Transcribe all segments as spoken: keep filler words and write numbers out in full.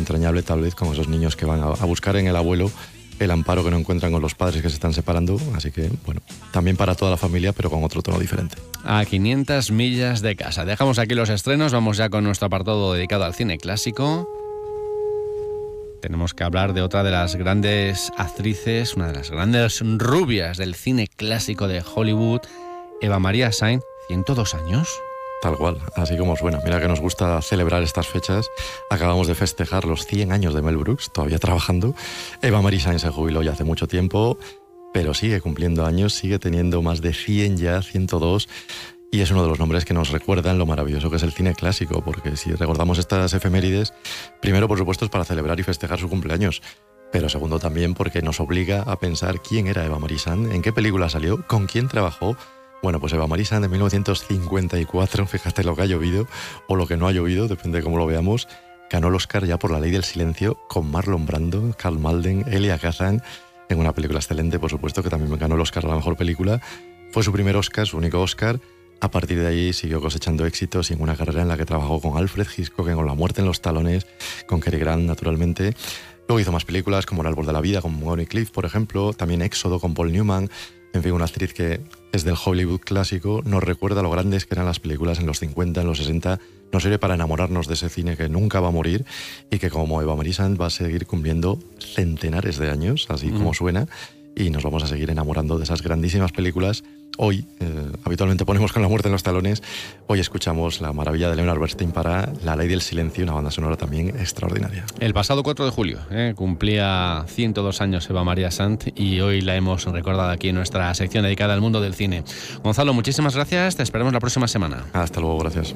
entrañable tal vez como esos niños que van a, a buscar en el abuelo el amparo que no encuentran con los padres que se están separando, así que, bueno, también para toda la familia, pero con otro tono diferente. A quinientas millas de casa. Dejamos aquí los estrenos, vamos ya con nuestro apartado dedicado al cine clásico. Tenemos que hablar de otra de las grandes actrices, una de las grandes rubias del cine clásico de Hollywood, Eva María Saint, ciento dos años. Tal cual, así como suena. Mira que nos gusta celebrar estas fechas. Acabamos de festejar los cien años de Mel Brooks, todavía trabajando. Eva María Saint se jubiló ya hace mucho tiempo, pero sigue cumpliendo años, sigue teniendo más de cien ya, ciento dos, y es uno de los nombres que nos recuerdan lo maravilloso que es el cine clásico, porque si recordamos estas efemérides, primero, por supuesto, es para celebrar y festejar su cumpleaños, pero segundo también porque nos obliga a pensar quién era Eva María Saint, en qué película salió, con quién trabajó. Bueno, pues Eva María Saint de mil novecientos cincuenta y cuatro, fíjate lo que ha llovido o lo que no ha llovido, depende de cómo lo veamos, ganó el Oscar ya por La Ley del Silencio con Marlon Brando, Karl Malden, Elia Kazan, en una película excelente, por supuesto, que también ganó el Oscar a la mejor película. Fue su primer Oscar, su único Oscar. A partir de ahí siguió cosechando éxitos y en una carrera en la que trabajó con Alfred Hitchcock, con La muerte en los talones, con Cary Grant, naturalmente. Luego hizo más películas como El árbol de la vida, con Montgomery Clift, por ejemplo, también Éxodo con Paul Newman. En fin, una actriz que es del Hollywood clásico, nos recuerda lo grandes que eran las películas en los cincuenta, en los sesenta, nos sirve para enamorarnos de ese cine que nunca va a morir y que como Eva María Saint va a seguir cumpliendo centenares de años, así mm. como suena, y nos vamos a seguir enamorando de esas grandísimas películas. Hoy, eh, habitualmente ponemos Con la muerte en los talones, hoy escuchamos la maravilla de Leonard Bernstein para La Ley del Silencio, una banda sonora también extraordinaria. El pasado cuatro de julio eh, cumplía ciento dos años Eva María Saint y hoy la hemos recordado aquí en nuestra sección dedicada al mundo del cine. Gonzalo, muchísimas gracias, te esperamos la próxima semana. Hasta luego, gracias.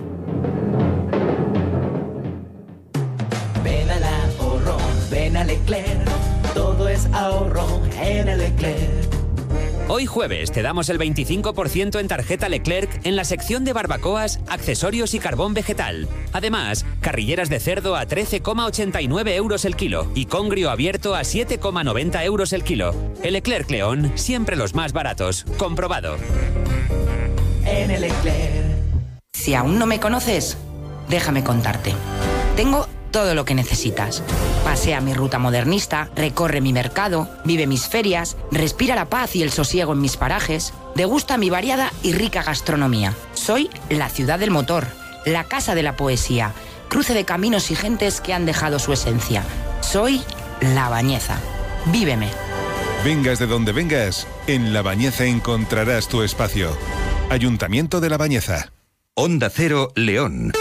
Ven al ahorro, ven a Leclerc, todo es ahorro en el Leclerc. Hoy jueves te damos el veinticinco por ciento en tarjeta Leclerc en la sección de barbacoas, accesorios y carbón vegetal. Además, carrilleras de cerdo a trece coma ochenta y nueve euros el kilo y congrio abierto a siete coma noventa euros el kilo. El Leclerc León, siempre los más baratos. Comprobado. En el Leclerc. Si aún no me conoces, déjame contarte. Tengo todo lo que necesitas. Pasea mi ruta modernista, recorre mi mercado, vive mis ferias, respira la paz y el sosiego en mis parajes, degusta mi variada y rica gastronomía. Soy la ciudad del motor, la casa de la poesía, cruce de caminos y gentes que han dejado su esencia. Soy La Bañeza. Víveme. Vengas de donde vengas, en La Bañeza encontrarás tu espacio. Ayuntamiento de La Bañeza. Onda Cero, León.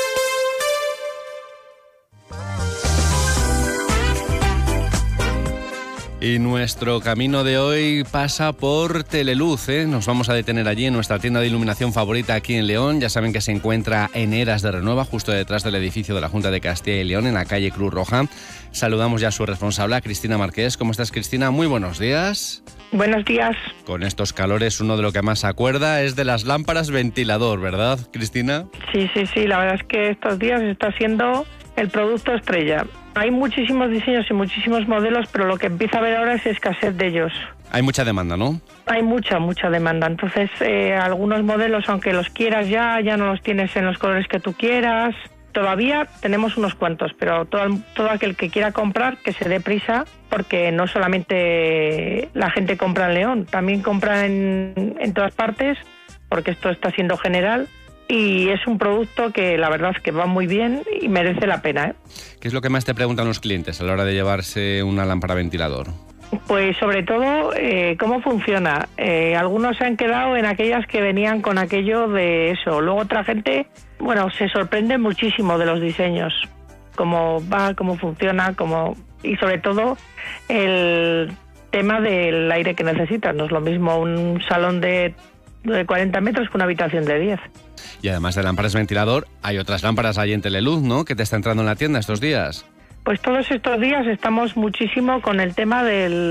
Y nuestro camino de hoy pasa por Teleluz, ¿eh? Nos vamos a detener allí en nuestra tienda de iluminación favorita aquí en León. Ya saben que se encuentra en Eras de Renueva, justo detrás del edificio de la Junta de Castilla y León, en la calle Cruz Roja. Saludamos ya a su responsable, a Cristina Marqués. ¿Cómo estás, Cristina? Muy buenos días. Buenos días. Con estos calores, uno de lo que más se acuerda es de las lámparas ventilador, ¿verdad, Cristina? Sí, sí, sí. La verdad es que estos días está siendo el producto estrella. Hay muchísimos diseños y muchísimos modelos, pero lo que empieza a haber ahora es escasez de ellos. Hay mucha demanda, ¿no? Hay mucha, mucha demanda. Entonces, eh, algunos modelos, aunque los quieras ya, ya no los tienes en los colores que tú quieras. Todavía tenemos unos cuantos, pero todo, todo aquel que quiera comprar, que se dé prisa, porque no solamente la gente compra en León, también compra en, en todas partes, porque esto está siendo general. Y es un producto que la verdad es que va muy bien y merece la pena, ¿eh? ¿Qué es lo que más te preguntan los clientes a la hora de llevarse una lámpara ventilador? Pues sobre todo, eh, cómo funciona. Eh, algunos se han quedado en aquellas que venían con aquello de eso. Luego otra gente, bueno, se sorprende muchísimo de los diseños. Cómo va, cómo funciona, cómo... y sobre todo el tema del aire que necesitas. No es lo mismo un salón de... de cuarenta metros con una habitación de diez. Y además de lámparas ventilador, hay otras lámparas ahí en Teleluz, ¿no?, que te está entrando en la tienda estos días. Pues todos estos días estamos muchísimo con el tema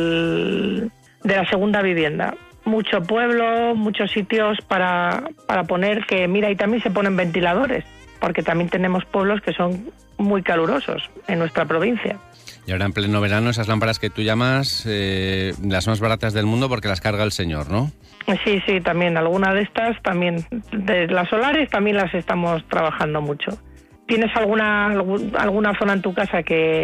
del, de la segunda vivienda. Mucho pueblo, muchos sitios para, para poner que, mira, y también se ponen ventiladores, porque también tenemos pueblos que son muy calurosos en nuestra provincia. Y ahora en pleno verano, esas lámparas que tú llamas eh, las más baratas del mundo porque las carga el señor, ¿no? Sí, sí, también. Alguna de estas, también, de las solares, también las estamos trabajando mucho. ¿Tienes alguna alguna zona en tu casa que